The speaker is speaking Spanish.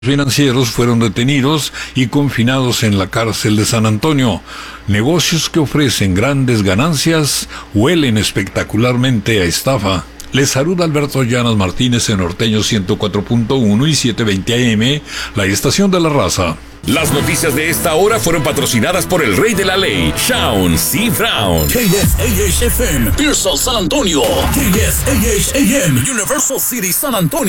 financieros fueron detenidos y confinados en la cárcel de San Antonio. Negocios que ofrecen grandes ganancias huelen espectacularmente a estafa. Les saluda Alberto Llanas Martínez en Norteño 104.1 y 720 AM, la estación de la raza. Las noticias de esta hora fueron patrocinadas por el rey de la ley, Shaun C. Brown. KSAH FM, Pearsall, San Antonio. KSAH AM, Universal City, San Antonio.